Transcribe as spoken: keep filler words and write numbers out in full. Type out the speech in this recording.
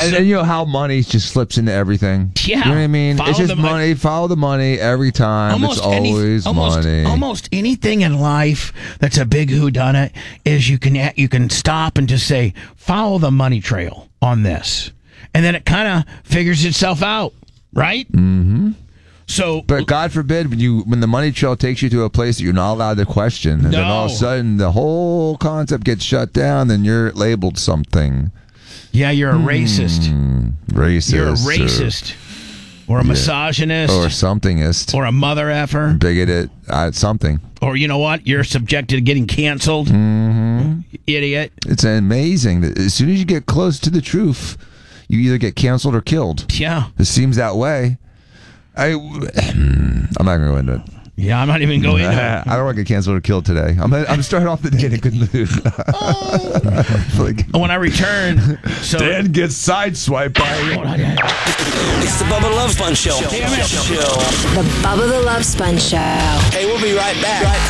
and, and you know how money just slips into everything. Yeah, you know what I mean. follow It's just the mon- money. Follow the money every time. Almost it's always any, almost, money. Almost anything in life that's a big whodunit is you can you can stop and just say follow the money trail on this, and then it kind of figures itself out, right? Mm-hmm. So, but God forbid when you when the money trail takes you to a place that you're not allowed to question, and No. then all of a sudden the whole concept gets shut down, then you're labeled something. Yeah, you're a racist. Hmm, racist. You're a racist, or, or a Yeah. misogynist, or somethingist, or a mother effer, bigoted, uh, something. or you know what? You're subjected to getting canceled. Mm-hmm. Idiot. It's amazing that as soon as you get close to the truth, you either get canceled or killed. Yeah. It seems that way. I, I'm not going to go into it. Yeah, I'm not even going into it. I don't want to get canceled or killed today. I'm I'm starting off the day in a good mood. like, When I return, so Dan gets sideswiped by. It's the Bubba Love Sponge Show. Damn it. Show. The Bubba the Love Sponge Show. Hey, we'll be right back.